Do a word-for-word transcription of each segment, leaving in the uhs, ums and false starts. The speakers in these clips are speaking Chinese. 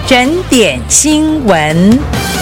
整点新闻。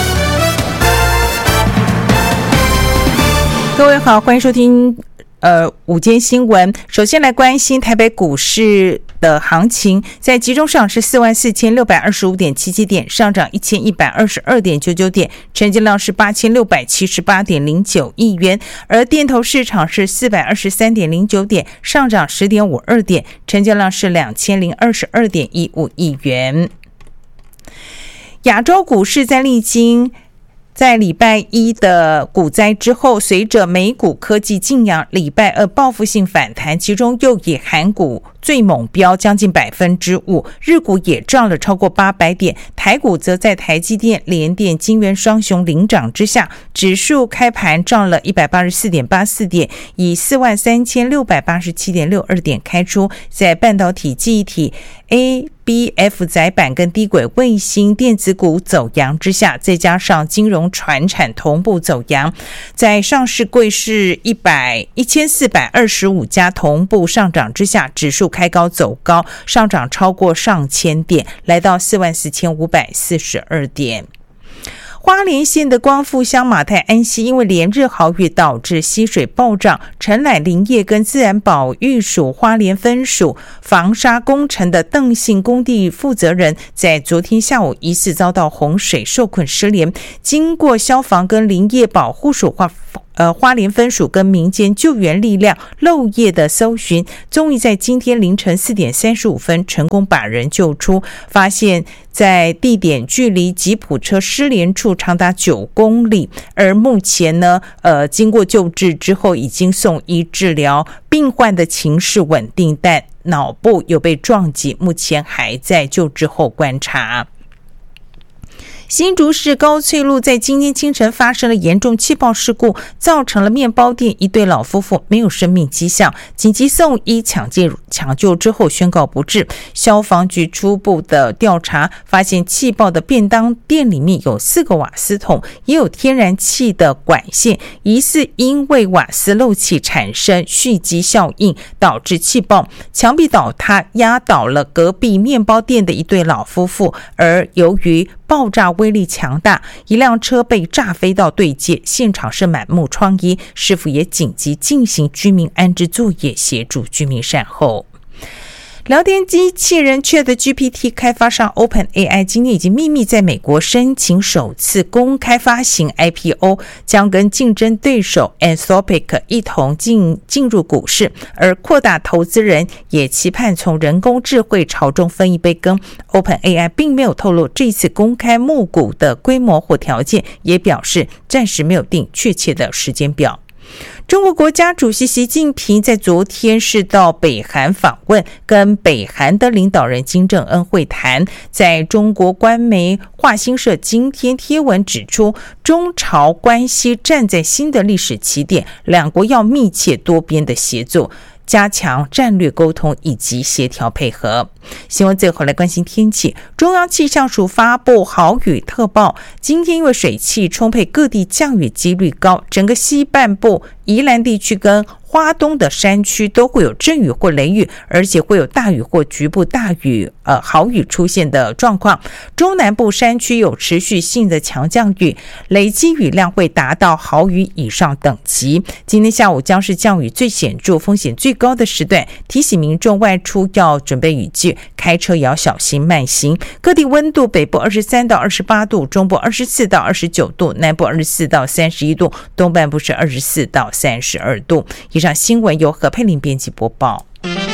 各位好，欢迎收听呃午间新闻。首先来关心台北股市的行情，在集中上是四万四千六百二十五点七七点，上涨一千一百二十二点九九点，成交量是八千六百七十八点零九亿元。而电投市场是四百二十三点零九点，上涨十点五二点，成交量是两千零二十二点一五亿元。亚洲股市在历经在礼拜一的股灾之后，随着美股科技劲扬，礼拜二报复性反弹，其中又以韩股最猛飙将近百分之五，日股也涨了超过八百点，台股则在台积电、联电、晶圆双雄领涨之下，指数开盘涨了一百八十四点八四点，以四万三千六百八十七点六二点开出。在半导体、记忆体、A B F 载板跟低轨卫星电子股走阳之下，再加上金融传产同步走阳，在上市柜市一百一千四百二十五家同步上涨之下，指数开高走高，上涨超过上千点，来到四万四千五百四十二点。花莲县的光复乡马太安溪因为连日豪雨导致溪水暴涨，承揽林业跟自然保育署花莲分署防沙工程的邓姓工地负责人在昨天下午疑似遭到洪水受困失联，经过消防跟林业保护署花呃，花莲分署跟民间救援力量漏夜的搜寻，终于在今天凌晨四点三十五分成功把人救出，发现在地点距离吉普车失联处长达九公里，而目前呢，呃，经过救治之后已经送医治疗，病患的情势稳定，但脑部有被撞击，目前还在救治后观察。新竹市高翠路在今天清晨发生了严重气爆事故，造成了面包店一对老夫妇没有生命迹象，紧急送医抢救抢救之后宣告不治。消防局初步的调查发现，气爆的便当店里面有四个瓦斯桶，也有天然气的管线，疑似因为瓦斯漏气产生蓄积效应导致气爆，墙壁倒塌压倒了隔壁面包店的一对老夫妇，而由于爆炸威力强大，一辆车被炸飞到对界，现场是满目疮痍，市府也紧急进行居民安置作业，协助居民善后。聊天机器人 ChatGPT 开发商 OpenAI 今天已经秘密在美国申请首次公开发行 I P O， 将跟竞争对手 Anthropic 一同进进入股市，而扩大投资人也期盼从人工智慧潮中分一杯羹。 OpenAI 并没有透露这次公开募股的规模或条件，也表示暂时没有定确切的时间表。中国国家主席习近平在昨天是到北韩访问，跟北韩的领导人金正恩会谈。在中国官媒华新社今天贴文指出，中朝关系站在新的历史起点，两国要密切多边的协作，加强战略沟通以及协调配合。新闻最后来关心天气，中央气象署发布豪雨特报，今天因为水汽充沛，各地降雨几率高，整个西半部宜兰地区跟花东的山区都会有阵雨或雷雨，而且会有大雨或局部大雨呃豪雨出现的状况。中南部山区有持续性的强降雨，累积雨量会达到豪雨以上等级。今天下午将是降雨最显著、风险最高的时段，提醒民众外出要准备雨具，开车也要小心慢行。各地温度，北部二十三到二十八度，中部二十四到二十九度，南部二十四到三十一度，东半部是二十四到三十二度。以上新闻由何佩玲编辑播报。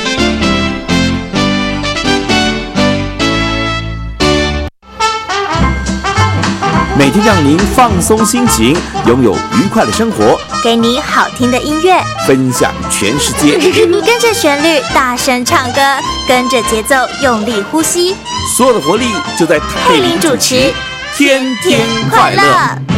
每天让您放松心情，拥有愉快的生活， 给你好听的音乐， 分享全世界。 跟着旋律大声唱歌，跟着节奏用力呼吸， 所有的活力就在佩玲主持，天天快乐。